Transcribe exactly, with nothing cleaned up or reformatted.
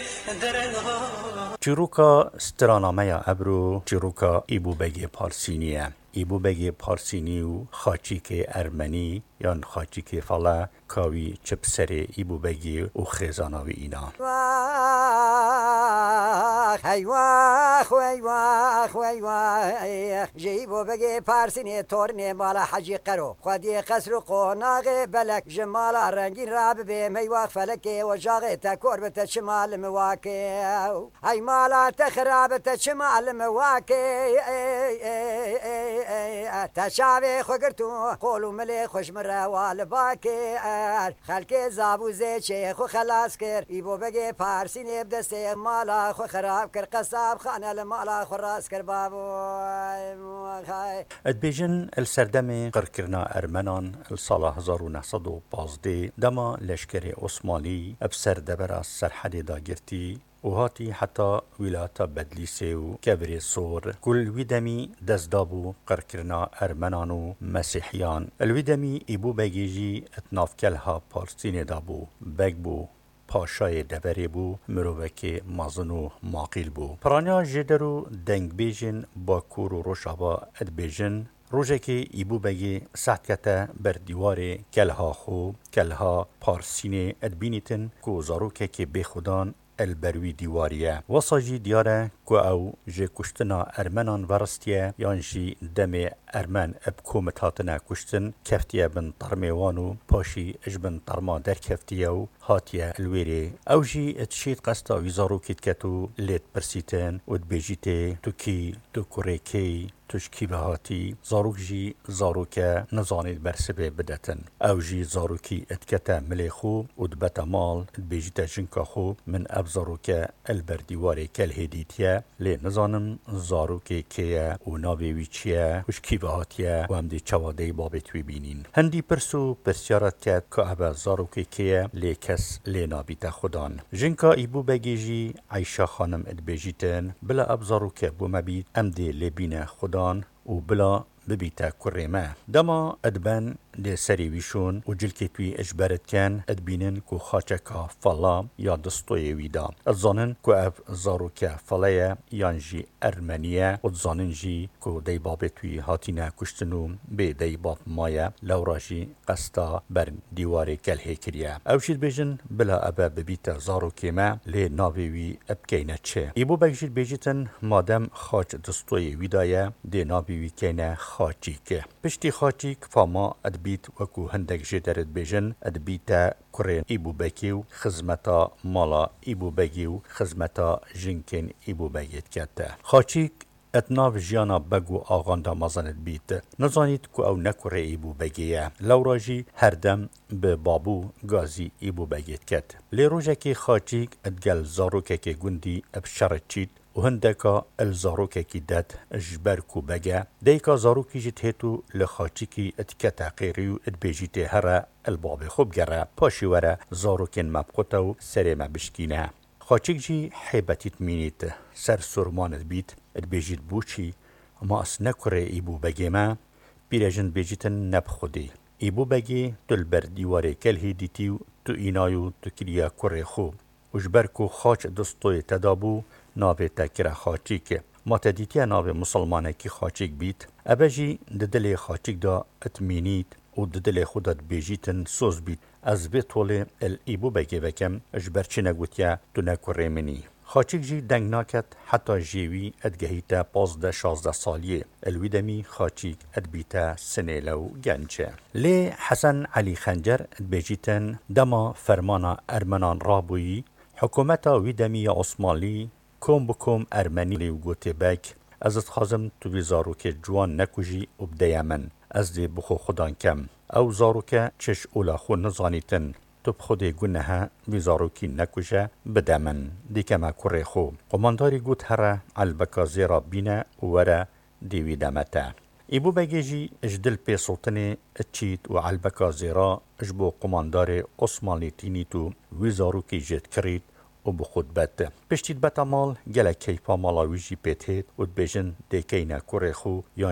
چیروکا سترانامه ابرو چیروکا ایبو بگی پارسینیه. ایبو بگی پارسینی و خاچیک ارمنی یا خاچیک فلا کاوی چپسری ایبو بگی و خیزاناوی اینا. وای واخ وای واخ وای وای جیبو بگی پارسینی تورنی مالا حجی قرو خودی قصر قناغ بلک جمال رنگین راب به میواخ فلکی و جاغ تکور بت شمال مواکی ای مالا تخراب بت شمال مواکی تشاوی خوگرتو قولو ملی خوش مروال باکی خلک زابوزه چه خو خلاص کر ایبو بگی پارسینی بدست مالا خو خراب کر قصاب خانه المالا خو راس کر بابو ادبیجن السردم قرکرنا ارمنان السال هزار و نهصد و پانزده دما لشکر عثمانی ابسر دبر سرحد داگرتی و هاتی حتی ولایت بدلیسه و کبر سور کل ویدمی دزدابو قرکرنا ارمنان و مسیحیان الویدمی ایبو بگیجی اتناف کلها پارسین دابو بگ بو پاشای دبری بو مرووکی مازن و ماقیل بو پرانیا جدرو دنگ بیجن با کور و روشابا ادبیجن روزه که ایبو بگی سحکتا بر دیوار کلها خو کلها پارسین ادبینیتن کو زاروکه که بخودان البروی دیواریه وصاجی دیاره کو او جه کشتنا ارمنان ورستیه یانجی دم ارمن اب کومتاتنا کشتن کفتیه بن طرمیوانو پاشی اجبن طرما در کفتیه و هاتیه الویری او جی اتشید قستا ویزارو کت کتو لیت پرسیتن و دبیجیته تو کی تو کوریکی تشکی بهاتی زاروک جی زاروکه نزانید برسبه بدتن او جی زاروکی اتکتا ملیخو و دبتا مال دبیجیتا جنکا خو من اب زاروکه البردیواری کل هدیتیه لی نزانم زاروکی که و ناویوی چیه تشکی بهاتیه و هم دی چواده بابتوی بینین هندی پرسو پرسیارت کت که اب زاروکی که لی کس لی نابیتا خودان جنکا ایبو بگی جی عیشا خانم ادبیجیتن بلا اب زاروکه بو مبید ام دی لبین خودان و بلا ببیتا کریمه دما ادبن دی سری ویشون و جلکی توی اجبرت کن ادبینن کو خاچکا فلا یا دستوی ویدا ازانن کو اف زاروکه فلایه یانجی ارمنیه و زانن جی کو دی باب توی هاتینا کشتنو به دی باب مایه لوراجی قستا بر دیواری کلهی کریه اوشید بیجن بلا ابا ببیتا زاروکه ما لی ناویوی ابکینه چه ایبو بگجید بیجیتن مادم خاچ دستوی ویدایه دی ناویوی کینه خاچیک پشتی خاچیک فاما ادبیت وکو هندک جدرد بیجن ادبیتا کرین ایبو بکیو خزمتا مالا ایبو بگیو خزمتا جنکن ایبو بگیت کتا خاچیک اتناف جیانا بگو آغاندا مازند بیت نزانید که او نکره ایبو بگیه لوراجی هر دم به بابو گازی ایبو بگیت کت لی روژه که خاچیک ادگل زاروکه که گندی ابشارت چید و هندکا الزاروکه کی داد جبر کو بگه دیکا زاروکی جت هتو لخاچی کی اتکتا قیریو ادبیجیت هره الباب خوب گره پاشی وره زاروکن مبقوتو سر مبشکینه خاچیک جی حیبتیت مینیت سر سرمانت بیت ادبیجیت بوچی اما اس نکره ایبو بگه ما بیرجن بیجیتن نب خودی ایبو بگه تل بر دیواره کل هیدیتیو تو اینایو تو کلیا کره خوب و جبر کو خاچ دستوی تدابو ناوی تکره خاچیک ما تدیتیا ناوی مسلمانه کی خاچیک بیت ابجی ددل خاچیک دا اتمینیت و ددل خودت بیجیتن سوز بیت از به طول ال ایبو بگه بکم اجبرچی نگوتیا تو نکره منی خاچیک جی دنگ ناکت حتی جیوی ادگهیتا پازده شازده سالیه الویدمی خاچیک ادبیتا سنه لو گنچه لی حسن علی خنجر ادبیجیتن دما فرمانا ارمنان رابویی حکومتا ویدمی عثمالی کم بکم ارمنی و گوته بک از اتخازم تو بی زاروک جوان نکوژی و بدیا من از دی بخو خودان کم او زاروک چش اولا خو نزانیتن تو بخود گونه بی زاروکی نکوژه بده من دیکم کره خو قمانداری گوت هره البکا زیرا بینه و وره دیوی دمته ایبو بگیجی اجدل پی سلطنه اچیت و البکا زیرا اجبو قماندار عثمانی تینیتو وی زاروکی جد کرید و بخود بد پشتید بتا مال گله کیفا مالاویجی پیتید و دبیجن دیکینا کره خو یا